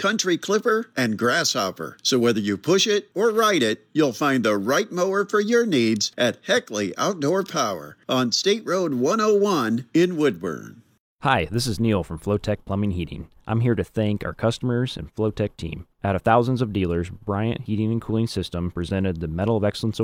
Country Clipper, and Grasshopper. So whether you push it or ride it, you'll find the right mower for your needs at Heckley Outdoor Power on State Road 101 in Woodburn. Hi, this is Neil from Flowtech Plumbing Heating. I'm here to thank our customers and Flowtech team. Out of thousands of dealers, Bryant Heating and Cooling System presented the Medal of Excellence